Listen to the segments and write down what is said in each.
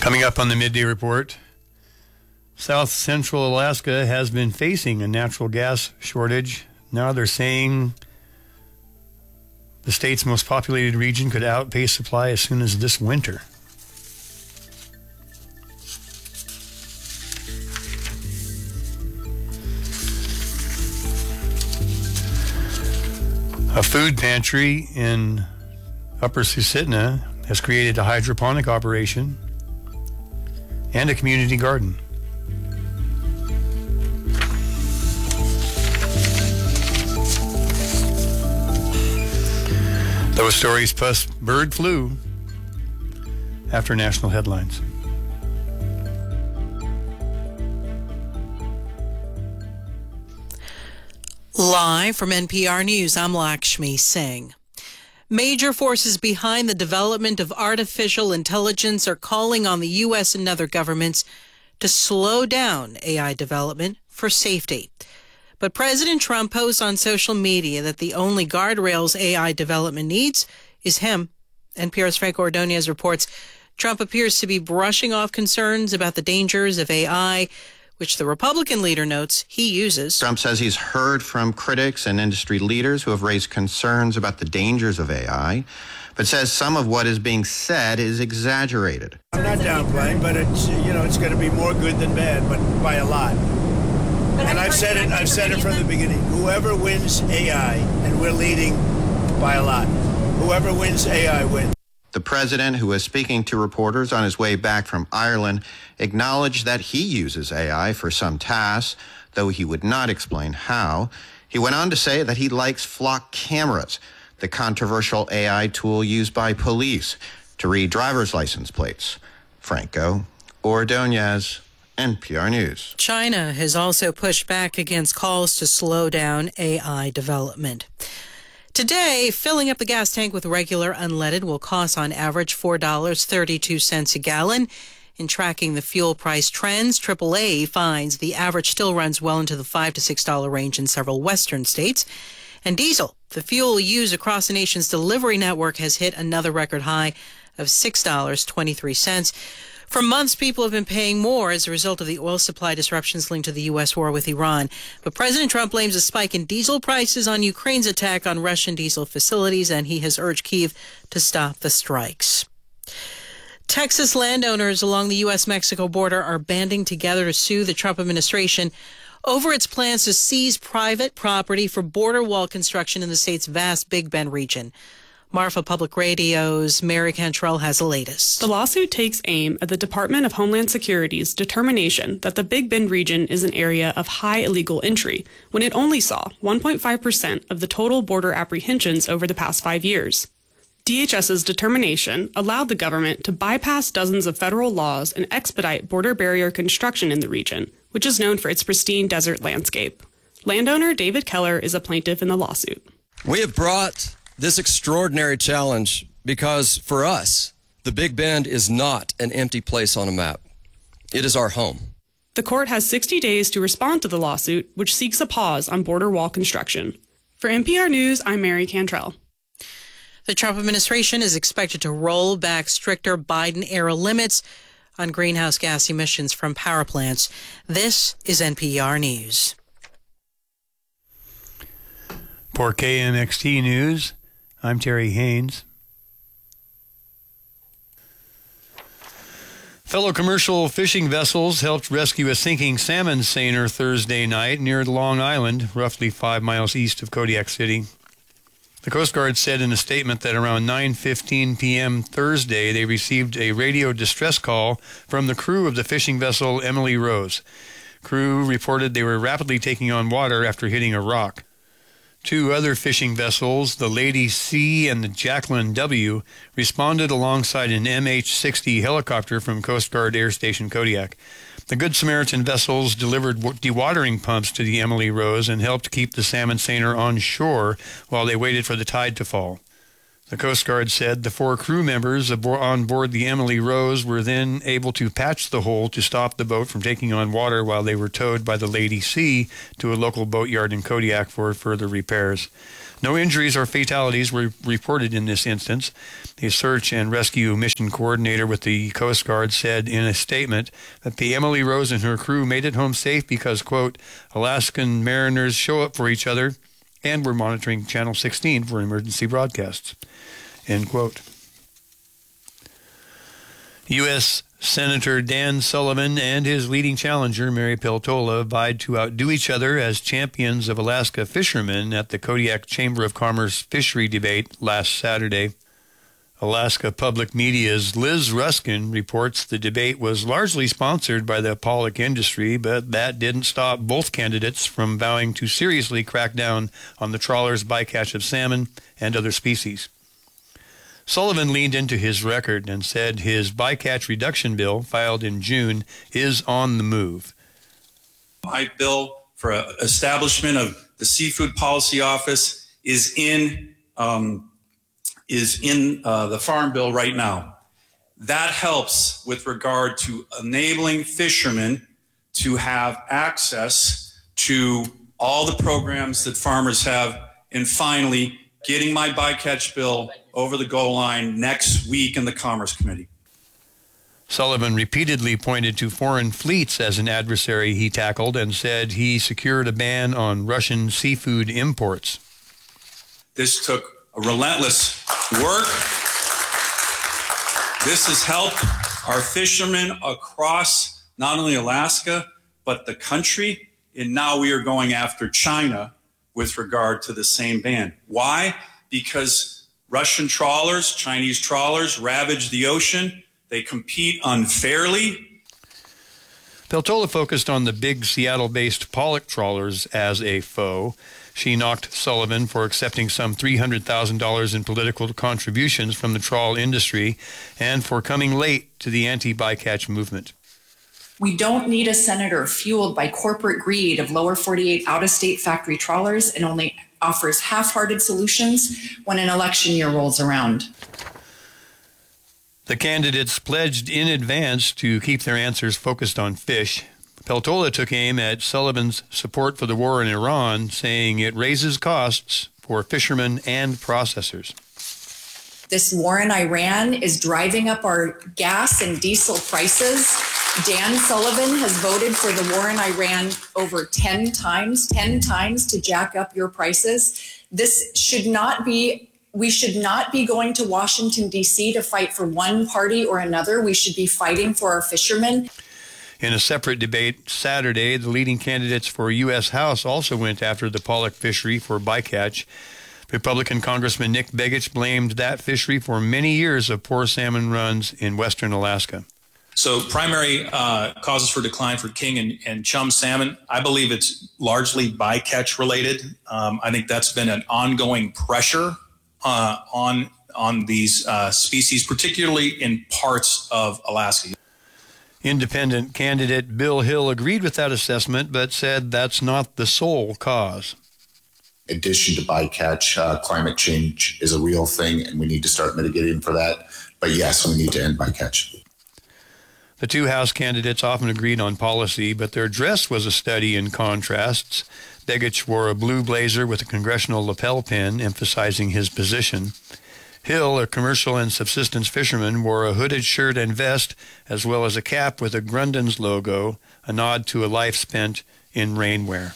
Coming up on the Midday Report, South Central Alaska has been facing a natural gas shortage. Now they're saying the state's most populated region could outpace supply as soon as this winter. A food pantry in Upper Susitna has created a hydroponic operation and a community garden. Those stories plus bird flu after national headlines. Live from NPR News, I'm Lakshmi Singh. Major forces behind the development of artificial intelligence are calling on the U.S. and other governments to slow down AI development for safety. But President Trump posts on social media that the only guardrails AI development needs is him. NPR's Franco Ordonez reports Trump appears to be brushing off concerns about the dangers of AI, which the Republican leader notes he uses. Trump says he's heard from critics and industry leaders who have raised concerns about the dangers of AI, but says some of what is being said is exaggerated. I'm not downplaying, but it's going to be more good than bad, but by a lot. And I've said it from the beginning. Whoever wins AI, and we're leading by a lot, whoever wins AI wins. The president, who was speaking to reporters on his way back from Ireland, acknowledged that he uses AI for some tasks, though he would not explain how. He went on to say that he likes Flock cameras, the controversial AI tool used by police to read driver's license plates. Franco Ordonez, NPR News. China has also pushed back against calls to slow down AI development. Today, filling up the gas tank with regular unleaded will cost on average $4.32 a gallon. In tracking the fuel price trends, AAA finds the average still runs well into the $5 to $6 range in several western states. And diesel, the fuel used across the nation's delivery network, has hit another record high of $6.23. For months, people have been paying more as a result of the oil supply disruptions linked to the U.S. war with Iran. But President Trump blames a spike in diesel prices on Ukraine's attack on Russian diesel facilities, and he has urged Kyiv to stop the strikes. Texas landowners along the U.S.-Mexico border are banding together to sue the Trump administration over its plans to seize private property for border wall construction in the state's vast Big Bend region. Marfa Public Radio's Mary Cantrell has the latest. The lawsuit takes aim at the Department of Homeland Security's determination that the Big Bend region is an area of high illegal entry, when it only saw 1.5% of the total border apprehensions over the past 5 years. DHS's determination allowed the government to bypass dozens of federal laws and expedite border barrier construction in the region, which is known for its pristine desert landscape. Landowner David Keller is a plaintiff in the lawsuit. We have brought this extraordinary challenge because, for us, the Big Bend is not an empty place on a map. It is our home. The court has 60 days to respond to the lawsuit, which seeks a pause on border wall construction. For NPR News, I'm Mary Cantrell. The Trump administration is expected to roll back stricter Biden-era limits on greenhouse gas emissions from power plants. This is NPR News. For KMXT News, I'm Terry Haynes. Fellow commercial fishing vessels helped rescue a sinking salmon seiner Thursday night near Long Island, roughly 5 miles east of Kodiak City. The Coast Guard said in a statement that around 9:15 p.m. Thursday, they received a radio distress call from the crew of the fishing vessel Emily Rose. Crew reported they were rapidly taking on water after hitting a rock. 2 other fishing vessels, the Lady C and the Jacqueline W, responded alongside an MH-60 helicopter from Coast Guard Air Station Kodiak. The Good Samaritan vessels delivered dewatering pumps to the Emily Rose and helped keep the salmon seiner on shore while they waited for the tide to fall. The Coast Guard said the 4 crew members on board the Emily Rose were then able to patch the hole to stop the boat from taking on water while they were towed by the Lady C to a local boatyard in Kodiak for further repairs. No injuries or fatalities were reported in this instance. The search and rescue mission coordinator with the Coast Guard said in a statement that the Emily Rose and her crew made it home safe because, quote, Alaskan mariners show up for each other and were monitoring Channel 16 for emergency broadcasts, end quote. U.S. Senator Dan Sullivan and his leading challenger, Mary Peltola, vied to outdo each other as champions of Alaska fishermen at the Kodiak Chamber of Commerce fishery debate last Saturday. Alaska Public Media's Liz Ruskin reports the debate was largely sponsored by the pollock industry, but that didn't stop both candidates from vowing to seriously crack down on the trawler's bycatch of salmon and other species. Sullivan leaned into his record and said his bycatch reduction bill, filed in June, is on the move. My bill for establishment of the Seafood Policy Office is in the Farm Bill right now. That helps with regard to enabling fishermen to have access to all the programs that farmers have, and finally getting my bycatch bill over the goal line next week in the Commerce Committee. Sullivan repeatedly pointed to foreign fleets as an adversary he tackled and said he secured a ban on Russian seafood imports. This took a relentless work. This has helped our fishermen across not only Alaska, but the country. And now we are going after China with regard to the same ban. Why? Because Russian trawlers, Chinese trawlers ravage the ocean. They compete unfairly. Peltola focused on the big Seattle-based pollock trawlers as a foe. She knocked Sullivan for accepting some $300,000 in political contributions from the trawl industry and for coming late to the anti-bycatch movement. We don't need a senator fueled by corporate greed of lower 48 out-of-state factory trawlers and only offers half-hearted solutions when an election year rolls around. The candidates pledged in advance to keep their answers focused on fish. Peltola took aim at Sullivan's support for the war in Iran, saying it raises costs for fishermen and processors. This war in Iran is driving up our gas and diesel prices. Dan Sullivan has voted for the war in Iran over 10 times to jack up your prices. This should not be, we should not be going to Washington, D.C. to fight for one party or another. We should be fighting for our fishermen. In a separate debate Saturday, the leading candidates for U.S. House also went after the pollock fishery for bycatch. Republican Congressman Nick Begich blamed that fishery for many years of poor salmon runs in western Alaska. So primary causes for decline for king and chum salmon, I believe it's largely bycatch related. I think that's been an ongoing pressure on these species, particularly in parts of Alaska. Independent candidate Bill Hill agreed with that assessment, but said that's not the sole cause. In addition to bycatch, climate change is a real thing, and we need to start mitigating for that. But yes, we need to end bycatch. The two House candidates often agreed on policy, but their dress was a study in contrasts. Begich wore a blue blazer with a congressional lapel pin, emphasizing his position. Hill, a commercial and subsistence fisherman, wore a hooded shirt and vest, as well as a cap with a Grundens logo, a nod to a life spent in rainwear.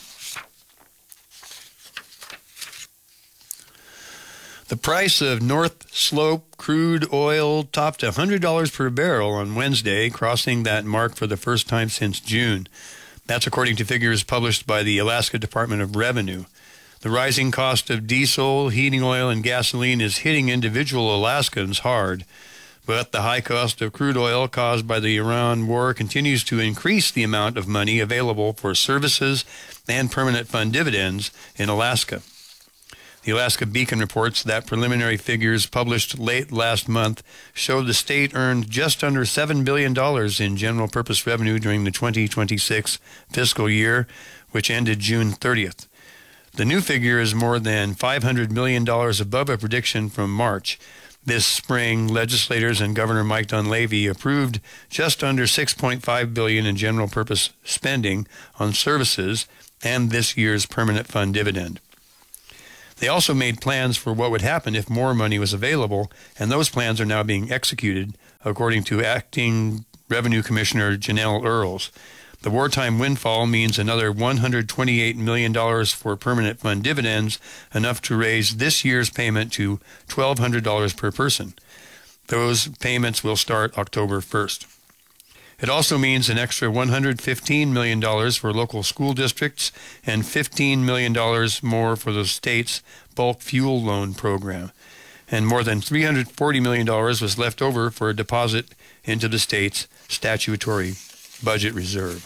The price of North Slope crude oil topped $100 per barrel on Wednesday, crossing that mark for the first time since June. That's according to figures published by the Alaska Department of Revenue. The rising cost of diesel, heating oil, and gasoline is hitting individual Alaskans hard. But the high cost of crude oil caused by the Iran war continues to increase the amount of money available for services and permanent fund dividends in Alaska. The Alaska Beacon reports that preliminary figures published late last month show the state earned just under $7 billion in general purpose revenue during the 2026 fiscal year, which ended June 30th. The new figure is more than $500 million above a prediction from March. This spring, legislators and Governor Mike Dunleavy approved just under $6.5 billion in general purpose spending on services and this year's permanent fund dividend. They also made plans for what would happen if more money was available, and those plans are now being executed, according to Acting Revenue Commissioner Janelle Earls. The wartime windfall means another $128 million for permanent fund dividends, enough to raise this year's payment to $1,200 per person. Those payments will start October 1st. It also means an extra $115 million for local school districts and $15 million more for the state's bulk fuel loan program. And more than $340 million was left over for a deposit into the state's statutory budget reserve.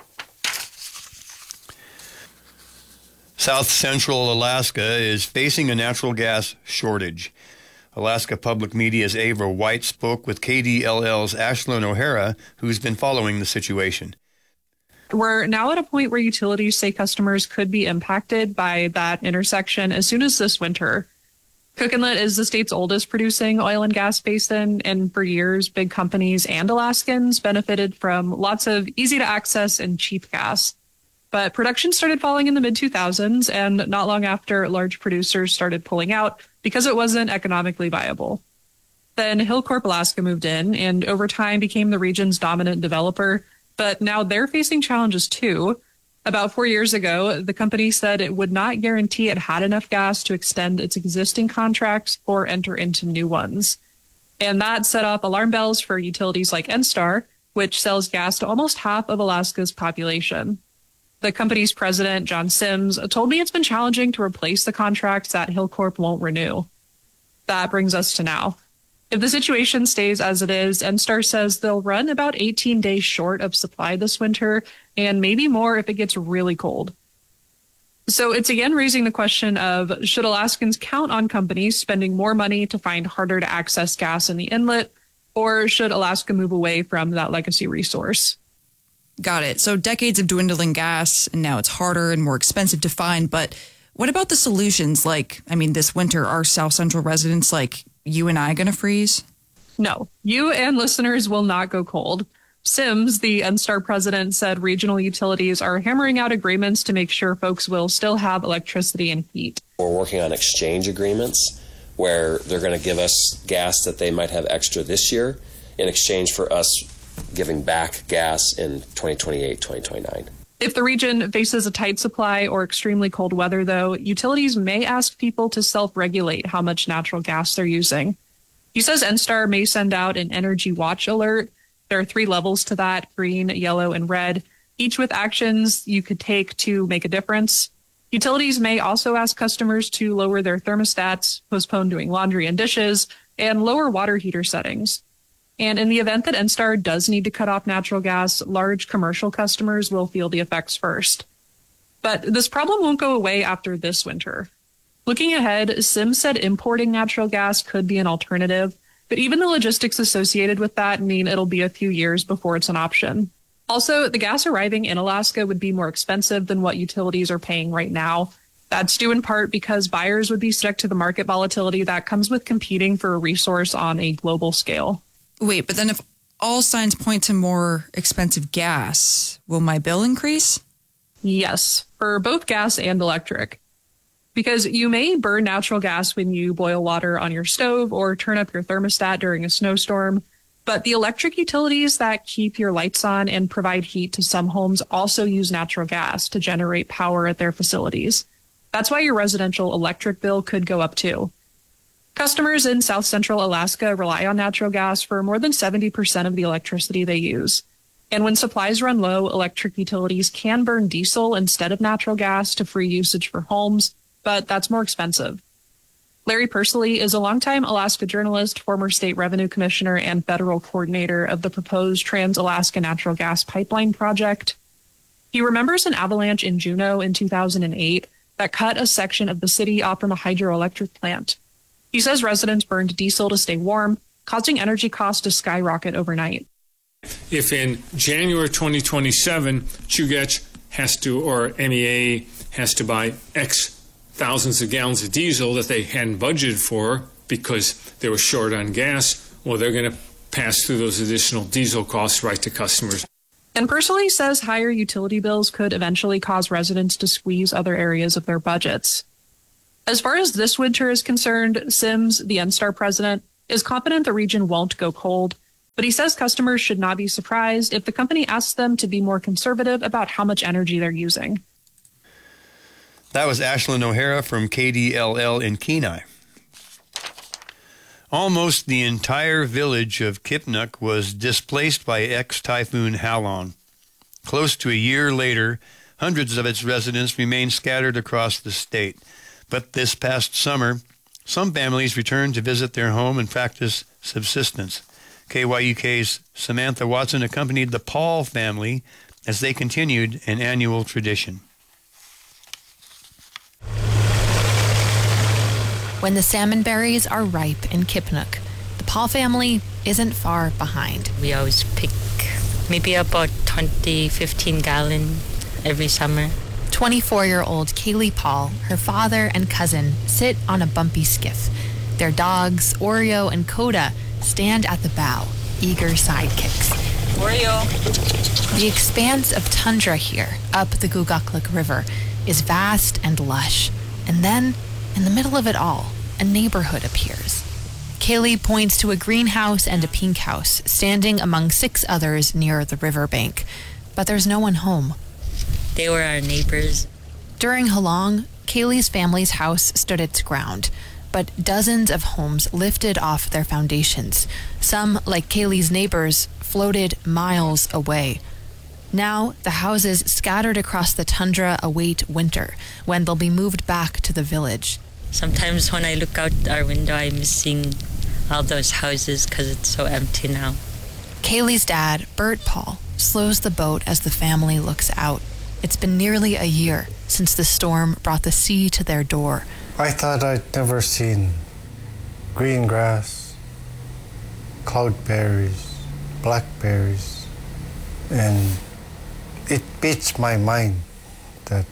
South Central Alaska is facing a natural gas shortage. Alaska Public Media's Ava White spoke with KDLL's Ashlyn O'Hara, who's been following the situation. We're now at a point where utilities say customers could be impacted by that intersection as soon as this winter. Cook Inlet is the state's oldest producing oil and gas basin, and for years, big companies and Alaskans benefited from lots of easy-to-access and cheap gas. But production started falling in the mid-2000s, and not long after, large producers started pulling out because it wasn't economically viable. Then Hilcorp Alaska moved in and over time became the region's dominant developer, but now they're facing challenges too. About 4 years ago, the company said it would not guarantee it had enough gas to extend its existing contracts or enter into new ones. And that set off alarm bells for utilities like NSTAR, which sells gas to almost half of Alaska's population. The company's president, John Sims, told me it's been challenging to replace the contracts that Hilcorp won't renew. That brings us to now. If the situation stays as it is, NSTAR says they'll run about 18 days short of supply this winter, and maybe more if it gets really cold. So it's again raising the question of, should Alaskans count on companies spending more money to find harder to access gas in the inlet, or should Alaska move away from that legacy resource? Got it. So decades of dwindling gas, and now it's harder and more expensive to find. But what about the solutions? This winter, are South Central residents like you and I going to freeze? No, you and listeners will not go cold. Sims, the NSTAR president, said regional utilities are hammering out agreements to make sure folks will still have electricity and heat. We're working on exchange agreements where they're going to give us gas that they might have extra this year in exchange for us giving back gas in 2028, 2029. If the region faces a tight supply or extremely cold weather, though, utilities may ask people to self-regulate how much natural gas they're using. He says NSTAR may send out an energy watch alert. There are 3 levels to that: green, yellow, and red, each with actions you could take to make a difference. Utilities may also ask customers to lower their thermostats, postpone doing laundry and dishes, and lower water heater settings. And in the event that NSTAR does need to cut off natural gas, large commercial customers will feel the effects first. But this problem won't go away after this winter. Looking ahead, Sims said importing natural gas could be an alternative, but even the logistics associated with that mean it'll be a few years before it's an option. Also, the gas arriving in Alaska would be more expensive than what utilities are paying right now. That's due in part because buyers would be stuck to the market volatility that comes with competing for a resource on a global scale. Wait, but then if all signs point to more expensive gas, will my bill increase? Yes, for both gas and electric. Because you may burn natural gas when you boil water on your stove or turn up your thermostat during a snowstorm, but the electric utilities that keep your lights on and provide heat to some homes also use natural gas to generate power at their facilities. That's why your residential electric bill could go up too. Customers in South Central Alaska rely on natural gas for more than 70% of the electricity they use. And when supplies run low, electric utilities can burn diesel instead of natural gas to free usage for homes, but that's more expensive. Larry Pursley is a longtime Alaska journalist, former state revenue commissioner, and federal coordinator of the proposed Trans-Alaska Natural Gas Pipeline project. He remembers an avalanche in Juneau in 2008 that cut a section of the city off from a hydroelectric plant. He says residents burned diesel to stay warm, causing energy costs to skyrocket overnight. If in January 2027, Chugach has to, or MEA has to buy X thousands of gallons of diesel that they hadn't budgeted for because they were short on gas, well, they're going to pass through those additional diesel costs right to customers. And personally says higher utility bills could eventually cause residents to squeeze other areas of their budgets. As far as this winter is concerned, Sims, the NSTAR president, is confident the region won't go cold, but he says customers should not be surprised if the company asks them to be more conservative about how much energy they're using. That was Ashlyn O'Hara from KDLL in Kenai. Almost the entire village of Kipnuk was displaced by ex-typhoon Halon. Close to a year later, hundreds of its residents remain scattered across the state. But this past summer, some families returned to visit their home and practice subsistence. KYUK's Samantha Watson accompanied the Paul family as they continued an annual tradition. When the salmon berries are ripe in Kipnuk, the Paul family isn't far behind. We always pick maybe about 15 gallon every summer. 24-year-old Kaylee Paul, her father and cousin sit on a bumpy skiff. Their dogs, Oreo and Coda, stand at the bow, eager sidekicks. Oreo! The expanse of tundra here, up the Gugaklik River, is vast and lush. And then, in the middle of it all, a neighborhood appears. Kaylee points to a greenhouse and a pink house, standing among 6 others near the riverbank. But there's no one home. They were our neighbors. During Halong, Kaylee's family's house stood its ground, but dozens of homes lifted off their foundations. Some, like Kaylee's neighbors, floated miles away. Now, the houses scattered across the tundra await winter, when they'll be moved back to the village. Sometimes when I look out our window, I'm missing all those houses because it's so empty now. Kaylee's dad, Bert Paul, slows the boat as the family looks out. It's been nearly a year since the storm brought the sea to their door. I thought I'd never seen green grass, cloudberries, blackberries, and it beats my mind that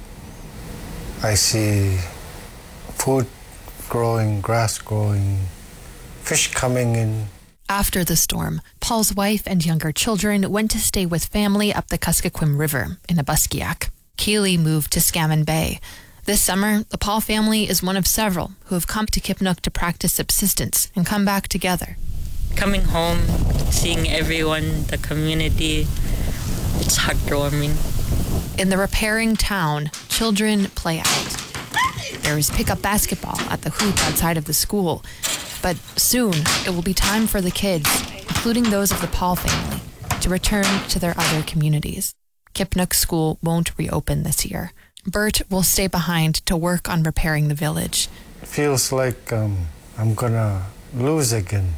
I see food growing, grass growing, fish coming in. After the storm, Paul's wife and younger children went to stay with family up the Kuskokwim River in Abuskiak. Kaylee moved to Scammon Bay. This summer, the Paul family is one of several who have come to Kipnuk to practice subsistence and come back together. Coming home, seeing everyone, the community, it's heartwarming. In the repairing town, children play out. There is pickup basketball at the hoop outside of the school. But soon, it will be time for the kids, including those of the Paul family, to return to their other communities. Kipnuk School won't reopen this year. Bert will stay behind to work on repairing the village. It feels like I'm gonna lose again,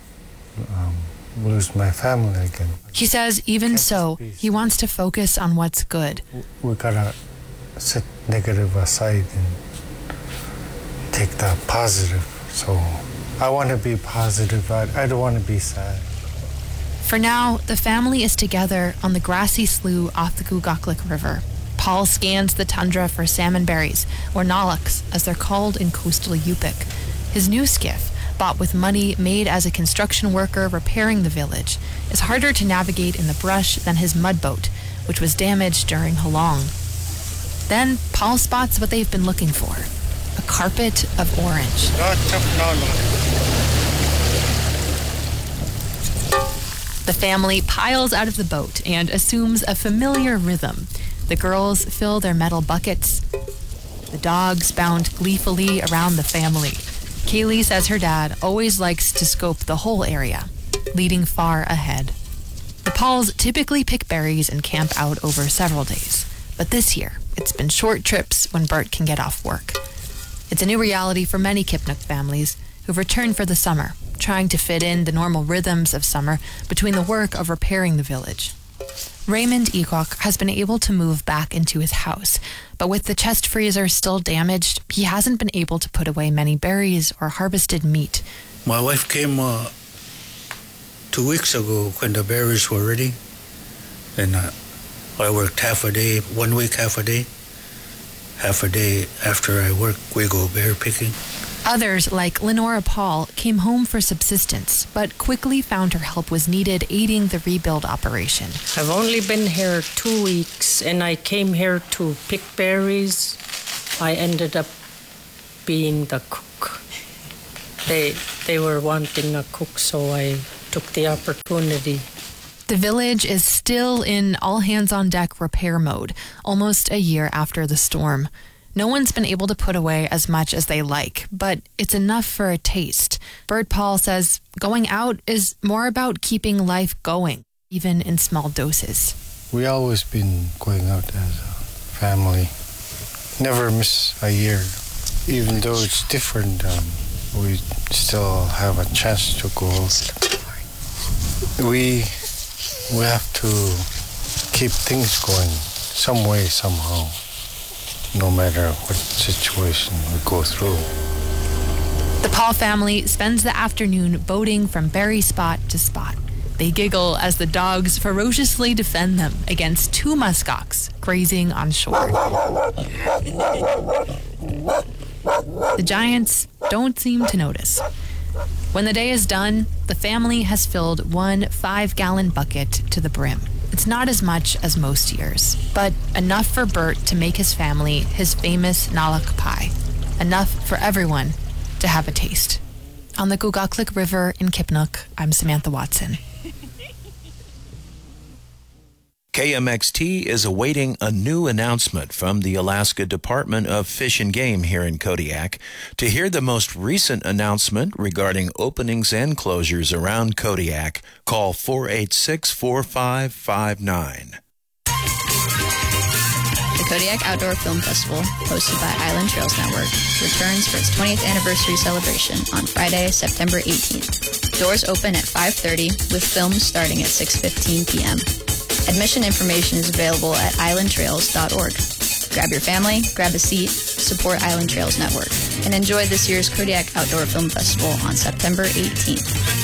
lose my family again. He says even so, he wants to focus on what's good. We gotta set negative aside and take the positive. So I want to be positive. I don't want to be sad. For now, the family is together on the grassy slough off the Gugaklik River. Paul scans the tundra for salmon berries, or nalaks, as they're called in coastal Yupik. His new skiff, bought with money made as a construction worker repairing the village, is harder to navigate in the brush than his mud boat, which was damaged during Halong. Then Paul spots what they've been looking for. A carpet of orange. The family piles out of the boat and assumes a familiar rhythm. The girls fill their metal buckets. The dogs bound gleefully around the family. Kaylee says her dad always likes to scope the whole area, leading far ahead. The Pauls typically pick berries and camp out over several days. But this year, it's been short trips when Bert can get off work. It's a new reality for many Kipnuk families who've returned for the summer, trying to fit in the normal rhythms of summer between the work of repairing the village. Raymond Equok has been able to move back into his house, but with the chest freezer still damaged, he hasn't been able to put away many berries or harvested meat. My wife came 2 weeks ago when the berries were ready, and I worked half a day, 1 week, half a day, half a day after I work, we go bear picking. Others, like Lenora Paul, came home for subsistence, but quickly found her help was needed aiding the rebuild operation. I've only been here 2 weeks, and I came here to pick berries. I ended up being the cook. They were wanting a cook, so I took the opportunity. The village is still in all-hands-on-deck repair mode, almost a year after the storm. No one's been able to put away as much as they like, but it's enough for a taste. Bert Paul says going out is more about keeping life going, even in small doses. We always been going out as a family. Never miss a year. Even though it's different, we still have a chance to go out. We have to keep things going some way, somehow. No matter what situation we go through. The Paul family spends the afternoon boating from berry spot to spot. They giggle as the dogs ferociously defend them against 2 muskox grazing on shore. The giants don't seem to notice. When the day is done, the family has filled 1 5-gallon bucket to the brim. It's not as much as most years, but enough for Bert to make his family his famous Nalak pie. Enough for everyone to have a taste. On the Gugaklik River in Kipnuk, I'm Samantha Watson. KMXT is awaiting a new announcement from the Alaska Department of Fish and Game here in Kodiak. To hear the most recent announcement regarding openings and closures around Kodiak, call 486-4559. The Kodiak Outdoor Film Festival, hosted by Island Trails Network, returns for its 20th anniversary celebration on Friday, September 18th. Doors open at 5:30 with films starting at 6:15 p.m. Admission information is available at islandtrails.org. Grab your family, grab a seat, support Island Trails Network, and enjoy this year's Kodiak Outdoor Film Festival on September 18th.